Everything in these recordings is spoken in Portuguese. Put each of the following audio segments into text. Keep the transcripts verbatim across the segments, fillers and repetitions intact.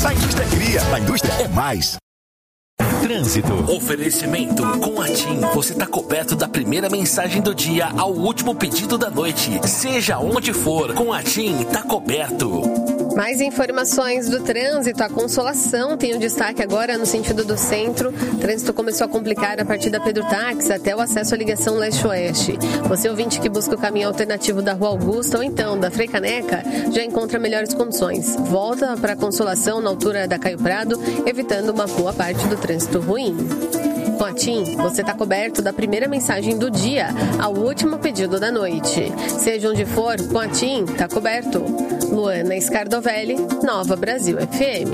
A indústria cria, a indústria é mais. Trânsito. Oferecimento. Com a TIM, você está coberto da primeira mensagem do dia ao último pedido da noite. Seja onde for, com a TIM está coberto. Mais informações do trânsito. A Consolação tem um destaque agora no sentido do centro. O trânsito começou a complicar a partir da Pedro Táxi até o acesso à ligação leste-oeste. Você, ouvinte que busca o caminho alternativo da Rua Augusta ou então da Frei Caneca, já encontra melhores condições. Volta para a Consolação na altura da Caio Prado, evitando uma boa parte do trânsito ruim. Com a TIM, você está coberto da primeira mensagem do dia ao último pedido da noite. Seja onde for, com a TIM, está coberto. Luana Scardovelli, Nova Brasil F M.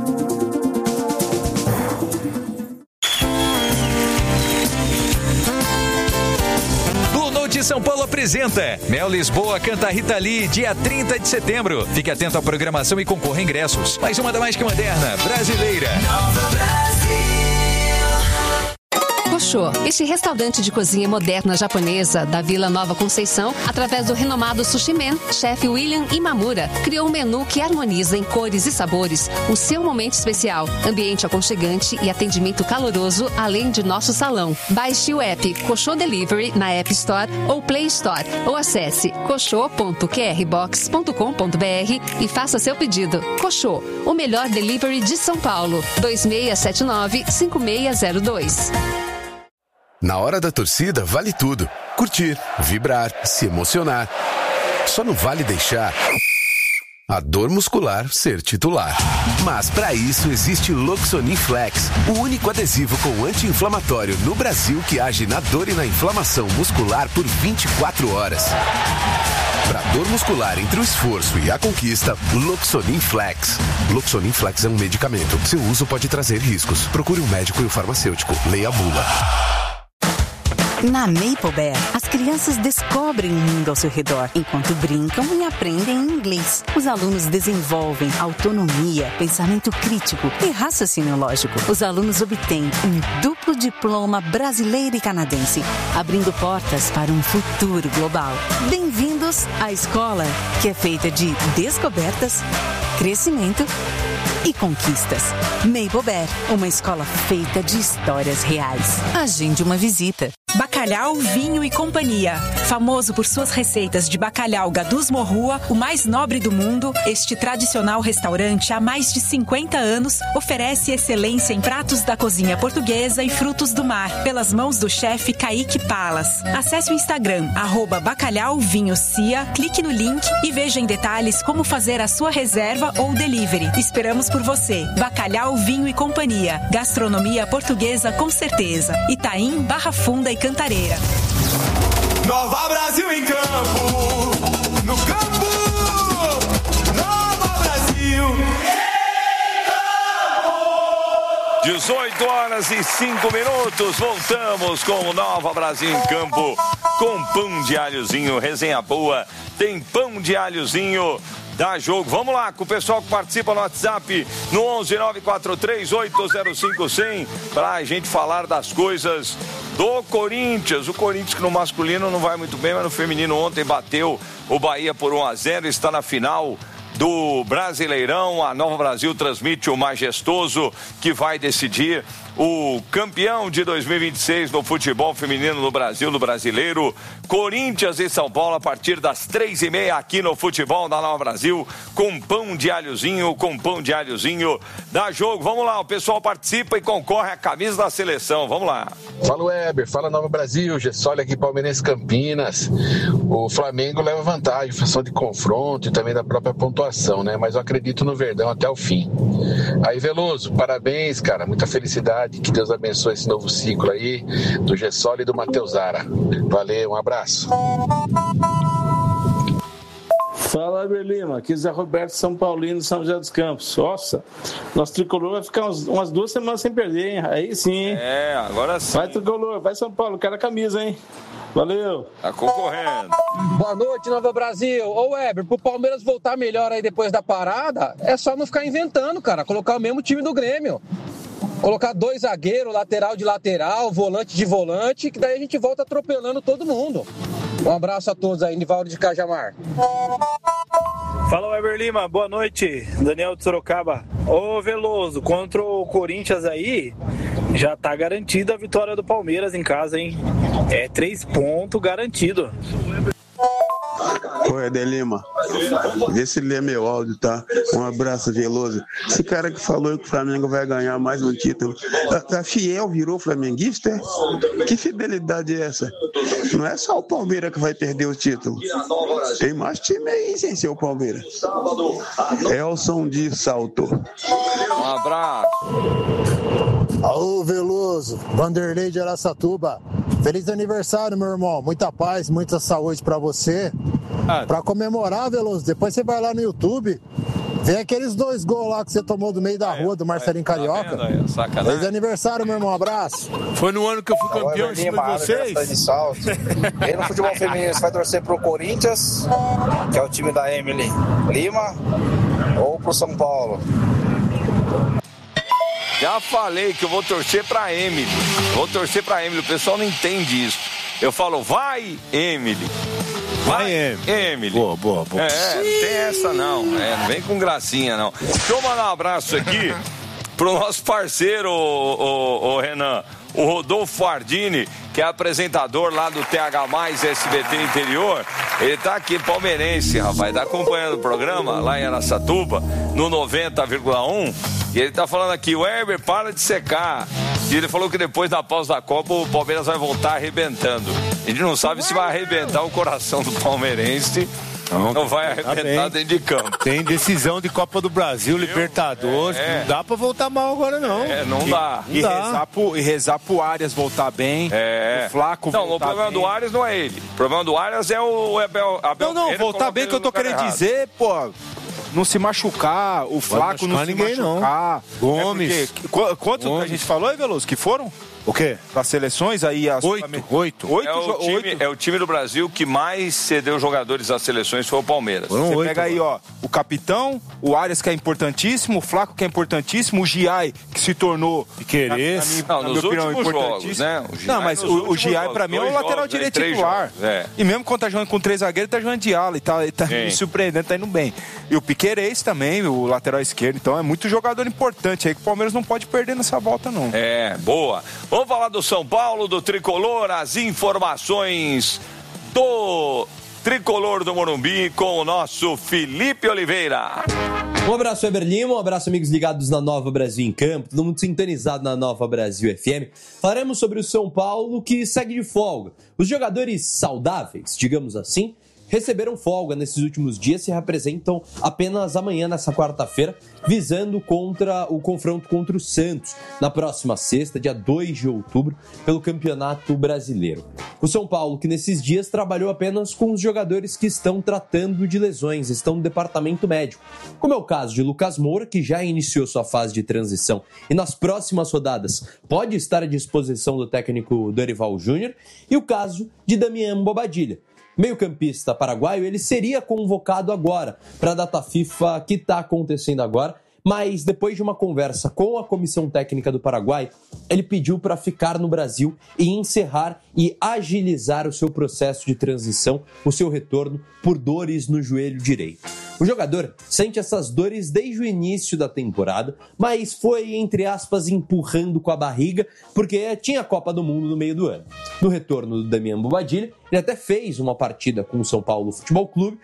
São Paulo apresenta Mel Lisboa canta Rita Lee, dia trinta de setembro. Fique atento à programação e concorra a ingressos. Mais uma da mais que moderna, brasileira. Nova Brasil. Koshô, este restaurante de cozinha moderna japonesa da Vila Nova Conceição, através do renomado Sushi Man, chefe William Imamura, criou um menu que harmoniza em cores e sabores o seu momento especial, ambiente aconchegante e atendimento caloroso, além de nosso salão. Baixe o app Koshô Delivery na App Store ou Play Store ou acesse koshô ponto q r box ponto com ponto b r e faça seu pedido. Koshô, o melhor delivery de São Paulo. dois seis sete nove, cinco seis zero dois. Na hora da torcida, vale tudo. Curtir, vibrar, se emocionar. Só não vale deixar a dor muscular ser titular. Mas para isso existe Loxonin Flex, o único adesivo com anti-inflamatório no Brasil que age na dor e na inflamação muscular por vinte e quatro horas. Para dor muscular entre o esforço e a conquista, Loxonin Flex. Loxonin Flex é um medicamento. Seu uso pode trazer riscos. Procure um médico e o farmacêutico. Leia a bula. Na Maple Bear, as crianças descobrem o mundo ao seu redor, enquanto brincam e aprendem inglês. Os alunos desenvolvem autonomia, pensamento crítico e raciocínio lógico. Os alunos obtêm um duplo diploma brasileiro e canadense, abrindo portas para um futuro global. Bem-vindos à escola, que é feita de descobertas, crescimento e conquistas. Maple Bear, uma escola feita de histórias reais. Agende uma visita. Bacalhau, Vinho e Companhia. Famoso por suas receitas de bacalhau Gadus Morrua, o mais nobre do mundo, este tradicional restaurante há mais de cinquenta anos oferece excelência em pratos da cozinha portuguesa e frutos do mar, pelas mãos do chefe Kaique Palas. Acesse o Instagram, arroba Bacalhau Vinho Cia, clique no link e veja em detalhes como fazer a sua reserva ou delivery. Esperamos por você. Bacalhau, Vinho e Companhia. Gastronomia portuguesa com certeza. Itaim, Barra Funda e Cantareira. Nova Brasil em campo, no campo, Nova Brasil em campo. dezoito horas e cinco minutos, voltamos com o Nova Brasil em campo, com pão de alhozinho, resenha boa, tem pão de alhozinho. Dá jogo. Vamos lá com o pessoal que participa no WhatsApp no onze nove quatro três oito zero cinco zero zero para a gente falar das coisas do Corinthians. O Corinthians que no masculino não vai muito bem, mas no feminino ontem bateu o Bahia por um a zero, está na final do Brasileirão. A Nova Brasil transmite o majestoso que vai decidir o campeão de dois mil e vinte e seis no futebol feminino no Brasil, no Brasileiro. Corinthians e São Paulo a partir das três e meia aqui no futebol da Nova Brasil, com pão de alhozinho, com pão de alhozinho. Dá jogo, vamos lá, o pessoal participa e concorre à camisa da seleção, vamos lá. Fala Weber, fala Nova Brasil, Gessoli aqui, Palmeirense Campinas. O Flamengo leva vantagem, função de confronto e também da própria pontuação, né? Mas eu acredito no Verdão até o fim. Aí Veloso, parabéns, cara, muita felicidade. Que Deus abençoe esse novo ciclo aí do Gessoli e do Matheus Zara. Valeu, um abraço. Fala, Berlima. Aqui Zé Roberto, São Paulino, São José dos Campos. Nossa, nosso tricolor vai ficar uns, umas duas semanas sem perder, hein? Aí sim, hein? É, agora sim. Vai, tricolor, vai São Paulo, quero a camisa, hein? Valeu. Tá concorrendo. Boa noite, Nova Brasil. Ô, Weber, pro Palmeiras voltar melhor aí depois da parada, é só não ficar inventando, cara. Colocar o mesmo time do Grêmio. Colocar dois zagueiros, lateral de lateral, volante de volante, que daí a gente volta atropelando todo mundo. Um abraço a todos aí, Nivaldo de Cajamar. Fala, Weber Lima, boa noite, Daniel de Sorocaba. Ô Veloso, contra o Corinthians aí, já tá garantida a vitória do Palmeiras em casa, hein? É três pontos garantido. Oi, Adelima, vê se lê meu áudio, tá? Um abraço, Veloso. Esse cara que falou que o Flamengo vai ganhar mais um título, tá, tá fiel, virou flamenguista? É? Que fidelidade é essa? Não é só o Palmeiras que vai perder o título. Tem mais time aí sem ser o Palmeiras. Elson de Salto. Um abraço. Alô, Veloso, Vanderlei de Araçatuba. Feliz aniversário, meu irmão. Muita paz, muita saúde pra você. Ah. Pra comemorar, Veloso, depois você vai lá no YouTube, vê aqueles dois gols lá que você tomou do meio da rua do Marcelinho Carioca. Tá vendo, sacanagem. Feliz aniversário, meu irmão. Abraço. Foi no ano que eu fui campeão em cima de vocês. De salto. E no futebol feminino, você vai torcer pro Corinthians, que é o time da Emily Lima, ou pro São Paulo? Já falei que eu vou torcer pra Emily. Vou torcer pra Emily. O pessoal não entende isso. Eu falo, vai, Emily. Vai, Emily. Emily. Boa, boa, boa. É, não tem essa não. É, não vem com gracinha, não. Deixa eu mandar um abraço aqui pro nosso parceiro, o, o, o Renan. O Rodolfo Fardini, que é apresentador lá do T H mais S B T Interior. Ele tá aqui, palmeirense, rapaz. Tá acompanhando o programa lá em Araçatuba, no noventa vírgula um. E ele tá falando aqui, Weber, para de secar. E ele falou que depois da pausa da Copa o Palmeiras vai voltar arrebentando. A gente não sabe se vai arrebentar o coração do palmeirense. Não, não vai arrebentar dentro de campo. Tem decisão de Copa do Brasil, Viu? Libertadores. É, é. Não dá pra voltar mal agora, não. É, não e, dá. E, não rezar dá. Pro, e rezar pro Arias voltar bem. É. O Flaco não, voltar o problema bem. do Arias não é ele. O problema do Arias é o Abel. Abel não, não, voltar bem que eu tô querendo errado. dizer, pô. Não se machucar, o Flaco não se ninguém, machucar. Não. Gomes. É porque, quanto Gomes. a gente falou aí, Veloso, que foram? O quê? As seleções aí... As... Oito. Oito. Oito, é, o time, oito. É o time do Brasil que mais cedeu jogadores às seleções, foi o Palmeiras. Foram Você oito, pega aí, ó, o capitão, o Arias que é importantíssimo, o Flaco que é importantíssimo, o Giai que se tornou... Piquerez. Não, na nos últimos jogos, né? O não, mas o, o Giai pra mim é o lateral jogos, direito é, titular. Jogos, é. E mesmo quando tá jogando com três zagueiros, tá jogando de ala e tá, tá me surpreendendo, tá indo bem. E o Piquerez também, o lateral esquerdo, então é muito jogador importante aí que o Palmeiras não pode perder nessa volta, não. É, boa. Vamos falar do São Paulo, do Tricolor, as informações do Tricolor do Morumbi com o nosso Felipe Oliveira. Um abraço, Weber Lima, um abraço, amigos ligados na Nova Brasil em Campo, todo mundo sintonizado na Nova Brasil F M. Falaremos sobre o São Paulo, que segue de folga. Os jogadores saudáveis, digamos assim, receberam folga nesses últimos dias e se representam apenas amanhã, nessa quarta-feira, visando contra o confronto contra o Santos, na próxima sexta, dia dois de outubro, pelo Campeonato Brasileiro. O São Paulo, que nesses dias trabalhou apenas com os jogadores que estão tratando de lesões, estão no departamento médico, como é o caso de Lucas Moura, que já iniciou sua fase de transição e nas próximas rodadas pode estar à disposição do técnico Dorival Júnior, e o caso de Damian Bobadilla. Meio-campista paraguaio, ele seria convocado agora para a data FIFA que está acontecendo agora, mas depois de uma conversa com a comissão técnica do Paraguai, ele pediu para ficar no Brasil e encerrar e agilizar o seu processo de transição, o seu retorno por dores no joelho direito. O jogador sente essas dores desde o início da temporada, mas foi, entre aspas, empurrando com a barriga, porque tinha a Copa do Mundo no meio do ano. No retorno do Damian Bobadilla, ele até fez uma partida com o São Paulo Futebol Clube,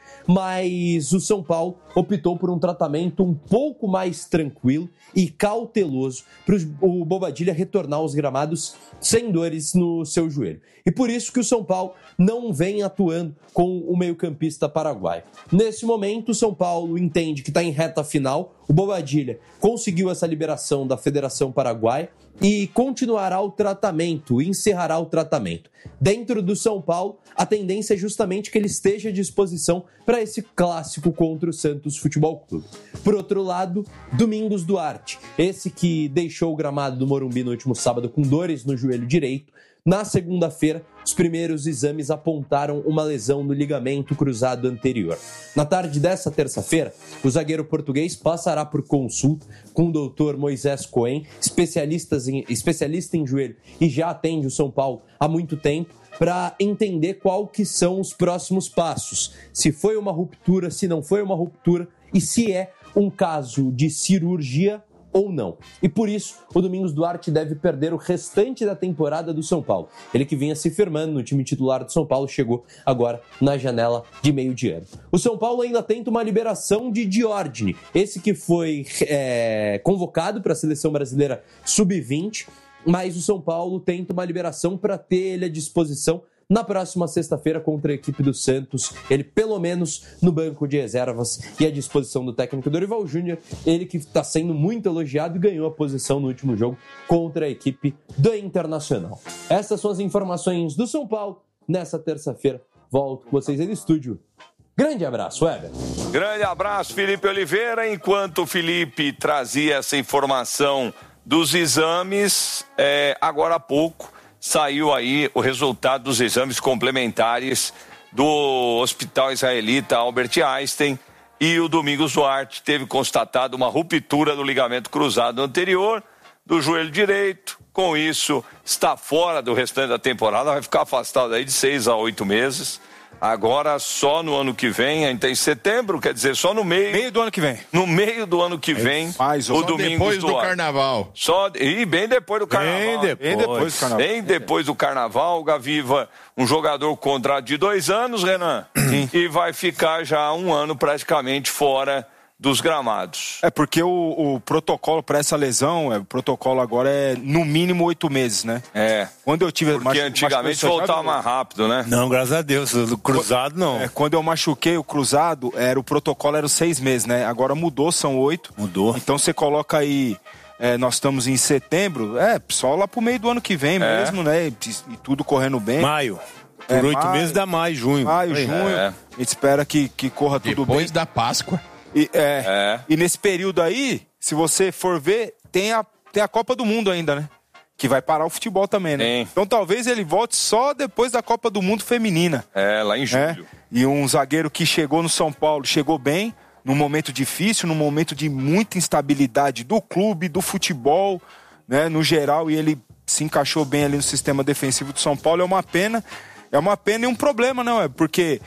mas o São Paulo optou por um tratamento um pouco mais tranquilo e cauteloso para o Bobadilla retornar aos gramados sem dores no seu joelho. E por isso que o São Paulo não vem atuando com o meio-campista paraguaio. Nesse momento, o São Paulo entende que está em reta final. O Bobadilla conseguiu essa liberação da Federação Paraguaia e continuará o tratamento, encerrará o tratamento. Dentro do São Paulo, a tendência é justamente que ele esteja à disposição para esse clássico contra o Santos Futebol Clube. Por outro lado, Domingos Duarte, esse que deixou o gramado do Morumbi no último sábado com dores no joelho direito. Na segunda-feira, os primeiros exames apontaram uma lesão no ligamento cruzado anterior. Na tarde dessa terça-feira, o zagueiro português passará por consulta com o doutor Moisés Cohen, especialista em, especialista em joelho e já atende o São Paulo há muito tempo, para entender qual que são os próximos passos. Se foi uma ruptura, se não foi uma ruptura e se é um caso de cirurgia ou não. E por isso, o Domingos Duarte deve perder o restante da temporada do São Paulo. Ele que vinha se firmando no time titular do São Paulo, chegou agora na janela de meio de ano. O São Paulo ainda tenta uma liberação de Diordini, esse que foi é, convocado para a seleção brasileira sub vinte, mas o São Paulo tenta uma liberação para ter ele à disposição na próxima sexta-feira contra a equipe do Santos, ele pelo menos no banco de reservas e à disposição do técnico Dorival Júnior, ele que está sendo muito elogiado e ganhou a posição no último jogo contra a equipe do Internacional. Essas são as informações do São Paulo nessa terça-feira. Volto com vocês aí no estúdio. Grande abraço, Weber. Grande abraço, Felipe Oliveira. Enquanto o Felipe trazia essa informação dos exames, é, agora há pouco saiu aí o resultado dos exames complementares do Hospital Israelita Albert Einstein e o Domingos Duarte teve constatado uma ruptura do ligamento cruzado anterior do joelho direito. Com isso, está fora do restante da temporada, vai ficar afastado aí de seis a oito meses. Agora só no ano que vem, a gente tem setembro, quer dizer, só no meio... Meio do ano que vem. No meio do ano que vem, mais o Domingos depois do Duarte. Carnaval. Só, e bem depois do Carnaval. Bem depois, bem depois do Carnaval. Bem depois do Carnaval, o Gaviva, um jogador com contrato de dois anos, Renan, Sim. e vai ficar já um ano praticamente fora dos gramados. É porque o, o protocolo para essa lesão, é, o protocolo agora é no mínimo oito meses, né? É. Quando eu tive... Porque machu- antigamente machu- voltava mais rápido, né? Não, graças a Deus, o cruzado não. É, quando eu machuquei o cruzado, era, o protocolo era os seis meses, né? Agora mudou, são oito. Mudou. Então você coloca aí, é, nós estamos em setembro, é, só lá pro meio do ano que vem É. mesmo, né? E, e tudo correndo bem. Maio. Por É, oito maio. meses dá maio, junho. Maio, Aí. junho. É. A gente espera que, que corra tudo bem. Depois da Páscoa. E, é, É. e nesse período aí, se você for ver, tem a, tem a Copa do Mundo ainda, né? Que vai parar o futebol também, né? Tem. Então talvez ele volte só depois da Copa do Mundo feminina. É, lá em É. julho. E um zagueiro que chegou no São Paulo, chegou bem, num momento difícil, num momento de muita instabilidade do clube, do futebol, né? No geral, e ele se encaixou bem ali no sistema defensivo do São Paulo. É uma pena, é uma pena e um problema, não é? Porque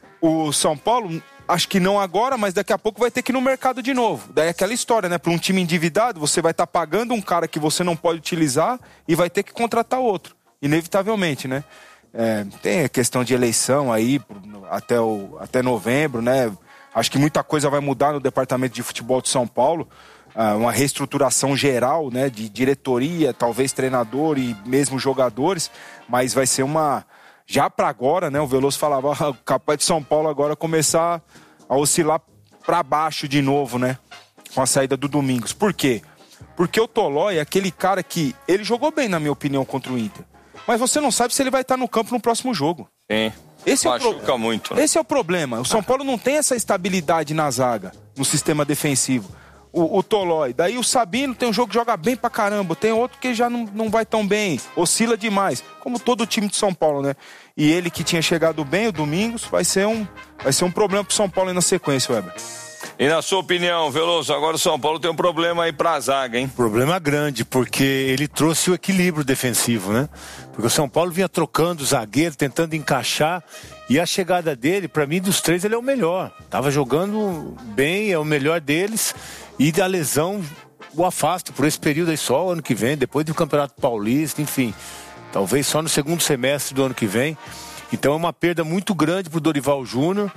o São Paulo... Acho que não agora, mas daqui a pouco vai ter que ir no mercado de novo. Daí é aquela história, né? Para um time endividado, você vai estar tá pagando um cara que você não pode utilizar e vai ter que contratar outro, inevitavelmente, né? É, tem a questão de eleição aí até, o, até novembro, né? Acho que muita coisa vai mudar no departamento de futebol de São Paulo. Ah, uma reestruturação geral, né? De diretoria, talvez treinador e mesmo jogadores, mas vai ser uma... Já para agora, né? O Veloso falava, ah, capaz de São Paulo agora começar a oscilar para baixo de novo, né? Com a saída do Domingos. Por quê? Porque o Tolói é aquele cara que... Ele jogou bem, na minha opinião, contra o Inter. Mas você não sabe se ele vai estar no campo no próximo jogo. Sim. Esse Machuca é o pro... muito. Né? Esse é o problema. O São Paulo não tem essa estabilidade na zaga, no sistema defensivo. O, o Tolói. Daí o Sabino tem um jogo que joga bem pra caramba. Tem outro que já não, não vai tão bem. Oscila demais. Como todo o time de São Paulo, né? E ele que tinha chegado bem, o Domingos, vai ser um, vai ser um problema pro São Paulo aí na sequência, Weber. E na sua opinião, Veloso, agora o São Paulo tem um problema aí pra zaga, hein? Problema grande, porque ele trouxe o equilíbrio defensivo, né? Porque o São Paulo vinha trocando o zagueiro, tentando encaixar, e a chegada dele, pra mim, dos três, ele é o melhor. Tava jogando bem, é o melhor deles, e da lesão o afasta por esse período aí só, o ano que vem, depois do Campeonato Paulista, enfim, talvez só no segundo semestre do ano que vem. Então é uma perda muito grande pro Dorival Júnior,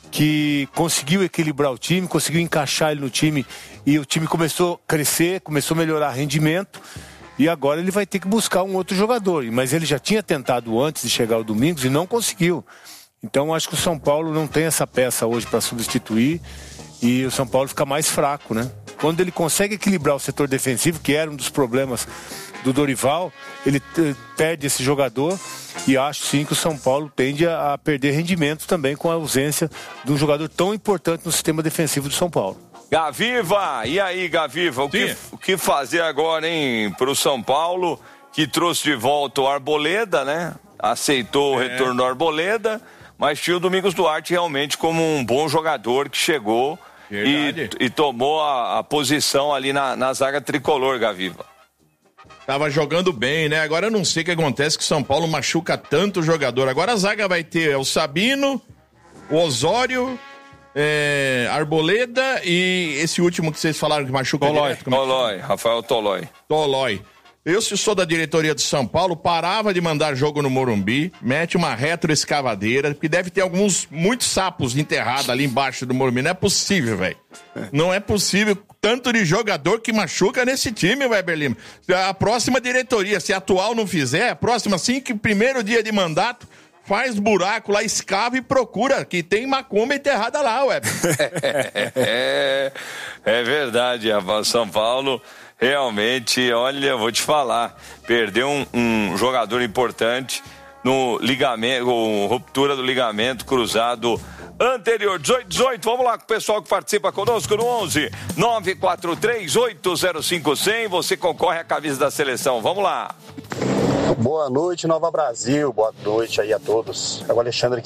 que conseguiu equilibrar o time, conseguiu encaixar ele no time, e o time começou a crescer, começou a melhorar rendimento, e agora ele vai ter que buscar um outro jogador. Mas ele já tinha tentado antes de chegar o Domingos e não conseguiu. Então acho que o São Paulo não tem essa peça hoje para substituir, e o São Paulo fica mais fraco, né? Quando ele consegue equilibrar o setor defensivo, que era um dos problemas do Dorival, ele t- perde esse jogador, e acho sim que o São Paulo tende a, a perder rendimento também com a ausência de um jogador tão importante no sistema defensivo do São Paulo. Gaviva, e aí, Gaviva, o que, o que fazer agora, hein, pro São Paulo, que trouxe de volta o Arboleda, né? Aceitou o É. retorno do Arboleda, mas tinha o Domingos Duarte realmente como um bom jogador que chegou e, e tomou a, a posição ali na, na zaga tricolor, Gaviva. Tava jogando bem, né? Agora eu não sei o que acontece que São Paulo machuca tanto jogador. Agora a zaga vai ter o Sabino, o Osório, é, Arboleda e esse último que vocês falaram que machuca Tolói. direto. Tolói, Rafael Tolói. Tolói. Eu, se sou da diretoria de São Paulo, parava de mandar jogo no Morumbi, mete uma retroescavadeira, porque deve ter alguns, muitos sapos enterrados ali embaixo do Morumbi. Não é possível, velho. Não é possível tanto de jogador que machuca nesse time, Weber Lima. A próxima diretoria, se a atual não fizer, a próxima, assim que primeiro dia de mandato, faz buraco lá, escava e procura, que tem macumba enterrada lá, Weber. é, é verdade, rapaz. São Paulo... Realmente, olha, vou te falar, perdeu um, um jogador importante no ligamento, com ruptura do ligamento cruzado anterior. dezoito dezoito, vamos lá com o pessoal que participa conosco no onze nove quatro três oito zero cinco zero zero. Você concorre à camisa da seleção. Vamos lá. Boa noite, Nova Brasil. Boa noite aí a todos. É o Alexandre aqui